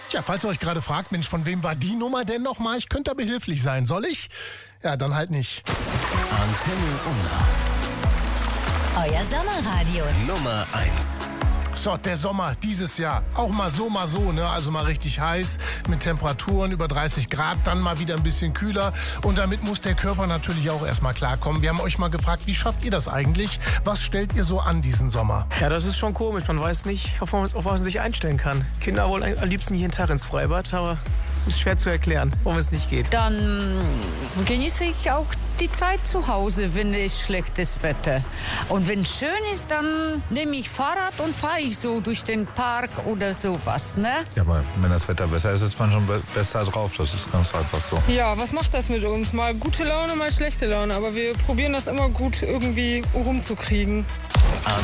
Tja, falls ihr euch gerade fragt, Mensch, von wem war die Nummer denn nochmal? Ich könnte da behilflich sein. Soll ich? Ja, dann halt nicht. Antenne Unna. Euer Sommerradio. Nummer 1. So, der Sommer dieses Jahr. Auch mal so, ne? Also mal richtig heiß, mit Temperaturen über 30 Grad, dann mal wieder ein bisschen kühler. Und damit muss der Körper natürlich auch erstmal klarkommen. Wir haben euch mal gefragt, wie schafft ihr das eigentlich? Was stellt ihr so an diesen Sommer? Ja, das ist schon komisch. Man weiß nicht, auf was man sich einstellen kann. Kinder wollen am liebsten jeden Tag ins Freibad, aber ist schwer zu erklären, warum es nicht geht. Dann genieße ich auch die Zeit zu Hause, wenn es schlechtes Wetter. Und wenn es schön ist, dann nehme ich Fahrrad und fahre ich so durch den Park oder sowas, ne? Ja, aber wenn das Wetter besser ist man schon besser drauf. Das ist ganz einfach so. Ja, was macht das mit uns? Mal gute Laune, mal schlechte Laune. Aber wir probieren das immer gut irgendwie rumzukriegen.